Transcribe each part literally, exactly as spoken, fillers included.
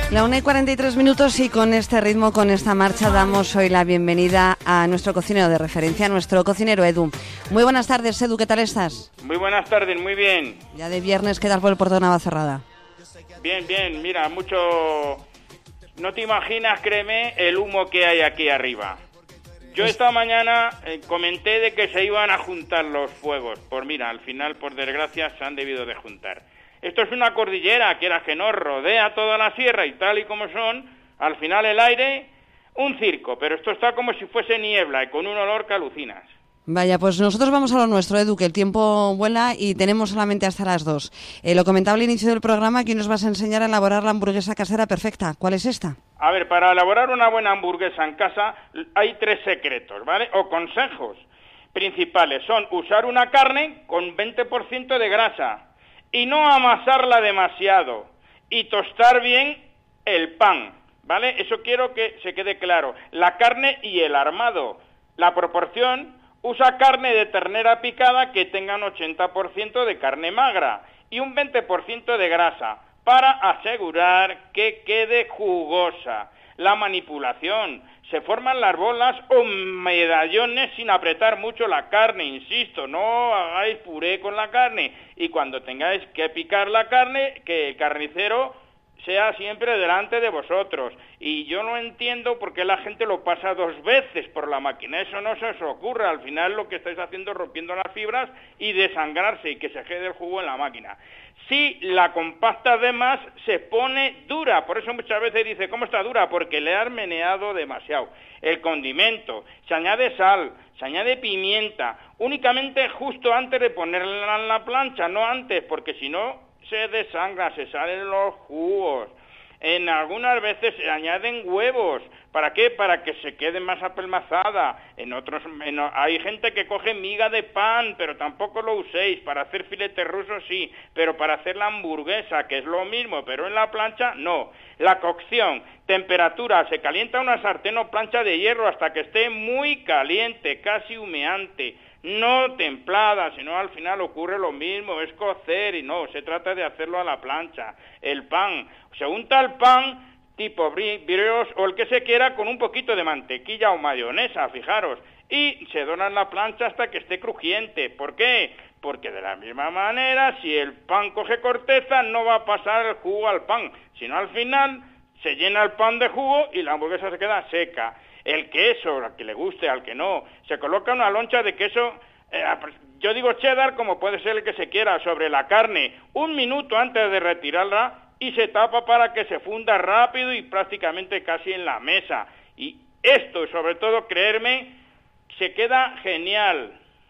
La una y cuarenta y tres minutos y con este ritmo, con esta marcha, damos hoy la bienvenida a nuestro cocinero de referencia, a nuestro cocinero Edu. Muy buenas tardes, Edu, ¿qué tal estás? Muy buenas tardes, muy bien. Ya de viernes, ¿qué tal por el Puerto de Navacerrada? Bien, bien, mira, mucho... No te imaginas, créeme, el humo que hay aquí arriba. Yo esta mañana eh, comenté de que se iban a juntar los fuegos. Pues mira, al final, por desgracia, se han debido de juntar. Esto es una cordillera, quieras que no, rodea toda la sierra y tal y como son, al final el aire, un circo, pero esto está como si fuese niebla y con un olor que alucinas. Vaya, pues nosotros vamos a lo nuestro, Edu, que el tiempo vuela y tenemos solamente hasta las dos. Eh, lo comentaba al inicio del programa, que nos vas a enseñar a elaborar la hamburguesa casera perfecta. ¿Cuál es esta? A ver, para elaborar una buena hamburguesa en casa hay tres secretos, ¿vale? O consejos principales. Son usar una carne con veinte por ciento de grasa y no amasarla demasiado y tostar bien el pan, ¿vale? Eso quiero que se quede claro. La carne y el armado. La proporción, usa carne de ternera picada que tenga un ochenta por ciento de carne magra y un veinte por ciento de grasa para asegurar que quede jugosa. La manipulación. Se forman las bolas o medallones sin apretar mucho la carne, insisto, no hagáis puré con la carne. Y cuando tengáis que picar la carne, que el carnicero sea siempre delante de vosotros. Y yo no entiendo por qué la gente lo pasa dos veces por la máquina. Eso no se os ocurre. Al final lo que estáis haciendo es rompiendo las fibras y desangrarse y que se quede el jugo en la máquina. Si la compacta de más, se pone dura. Por eso muchas veces dice, ¿cómo está dura? Porque le has meneado demasiado. El condimento, se añade sal, se añade pimienta, únicamente justo antes de ponerla en la plancha, no antes, porque si no se desangra, se salen los jugos. En algunas veces se añaden huevos. ¿Para qué? Para que se quede más apelmazada. En otros, en, hay gente que coge miga de pan, pero tampoco lo uséis. Para hacer filetes rusos sí, pero para hacer la hamburguesa, que es lo mismo, pero en la plancha, no. La cocción, temperatura, se calienta una sartén o plancha de hierro hasta que esté muy caliente, casi humeante. No templada, sino al final ocurre lo mismo, es cocer y no, se trata de hacerlo a la plancha. El pan, se unta el pan tipo brioche o el que se quiera con un poquito de mantequilla o mayonesa, fijaros, y se dona en la plancha hasta que esté crujiente. ¿Por qué? Porque de la misma manera, si el pan coge corteza, no va a pasar el jugo al pan, sino al final se llena el pan de jugo y la hamburguesa se queda seca. El queso, al que le guste, al que no, se coloca una loncha de queso, eh, yo digo cheddar como puede ser el que se quiera, sobre la carne, un minuto antes de retirarla y se tapa para que se funda rápido y prácticamente casi en la mesa. Y esto, sobre todo, creerme, se queda genial.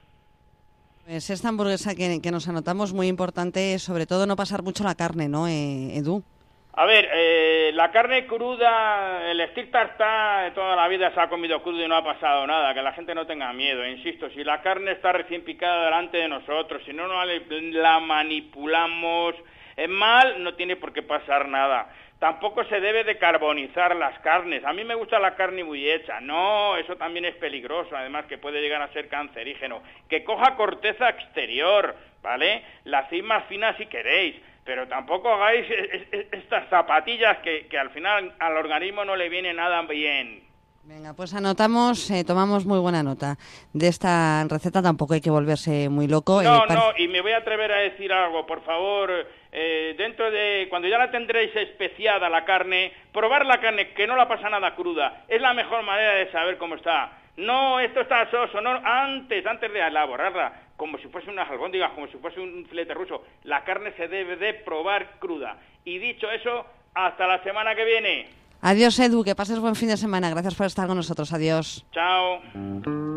Pues esta hamburguesa que, que nos anotamos muy importante, sobre todo no pasar mucho la carne, ¿no, eh, Edu? A ver, eh, la carne cruda, el stick tartare de toda la vida se ha comido crudo y no ha pasado nada, que la gente no tenga miedo, insisto, si la carne está recién picada delante de nosotros, si no, no la manipulamos eh, mal, no tiene por qué pasar nada. Tampoco se debe de carbonizar las carnes. A mí me gusta la carne muy hecha. No, eso también es peligroso, además que puede llegar a ser cancerígeno. Que coja corteza exterior, ¿vale? La hacéis más fina si queréis, pero tampoco hagáis estas zapatillas que, que al final al organismo no le viene nada bien. Venga, pues anotamos, eh, tomamos muy buena nota de esta receta, tampoco hay que volverse muy loco. No, eh, no, y me voy a atrever a decir algo, por favor, eh, dentro de, cuando ya la tendréis especiada la carne, probar la carne, que no la pasa nada cruda, es la mejor manera de saber cómo está. No, esto está soso, no, antes, antes de elaborarla, como si fuese unas albóndigas, como si fuese un filete ruso, la carne se debe de probar cruda. Y dicho eso, hasta la semana que viene. Adiós, Edu, que pases buen fin de semana. Gracias por estar con nosotros. Adiós. Chao.